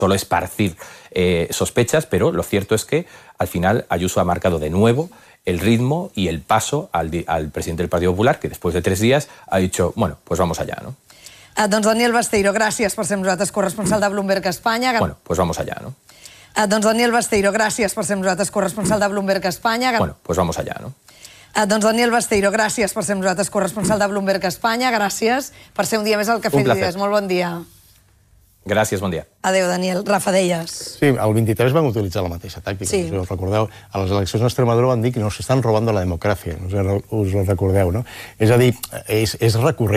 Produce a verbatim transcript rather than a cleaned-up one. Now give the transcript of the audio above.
solo esparcir eh, sospechas, pero lo cierto es que al final Ayuso ha marcado de nuevo el ritmo y el paso al, al presidente del Partido Popular, que después de tres días ha dicho, bueno, pues vamos allá, ¿no? Uh, doncs Daniel Besteiro, gràcies per ser amb nosaltres, corresponsal de Bloomberg Espanya. Bueno, pues vamos allá, ¿no? Uh, doncs Daniel Besteiro, gràcies per ser amb nosaltres, corresponsal de Bloomberg Espanya. Bueno, pues vamos allá, ¿no? Uh, doncs Daniel Besteiro, gràcies per ser amb nosaltres, corresponsal de Bloomberg Espanya. Gràcies per ser un dia més al Cafè d'Idees. Molt bon dia. Gràcies, bon dia. Adéu, Daniel. Rafa, deies. Sí, el vint-i-tres van utilitzar la mateixa tàctica. Sí. Si us recordeu, a les eleccions d'Extremadura van dir que nos estan robando la democràcia. Us ho recordeu, no? És a dir, és, és recurrent.